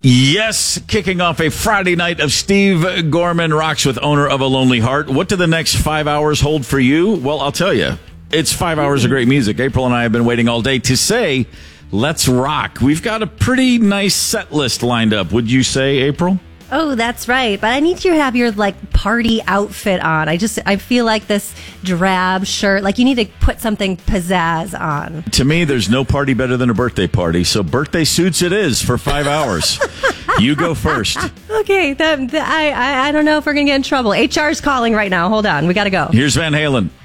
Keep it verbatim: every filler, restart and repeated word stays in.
Yes, kicking off a Friday night of Steve Gorman Rocks with Owner of a Lonely Heart. What do the next five hours hold for you? Well, I'll tell you. It's five hours of great music. April and I have been waiting all day to say, let's rock. We've got a pretty nice set list lined up. Would you say, April? Oh, that's right. But I need you to have your, like, party outfit on. I just, I feel like this drab shirt, like you need to put something pizzazz on. To me, there's no party better than a birthday party. So birthday suits it is for five hours. You go first. Okay. That, that, I, I, I don't know if we're going to get in trouble. H R's calling right now. Hold on. We got to go. Here's Van Halen.